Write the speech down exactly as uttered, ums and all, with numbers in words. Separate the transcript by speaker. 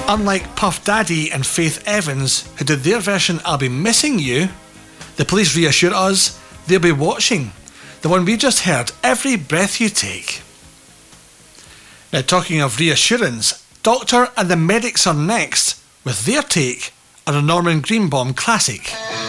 Speaker 1: Unlike Puff Daddy and Faith Evans, who did their version I'll Be Missing You, the Police reassure us they'll be watching. The one we just heard, Every Breath You Take. Now, talking of reassurance, Doctor and the Medics are next with their take on a Norman Greenbaum classic.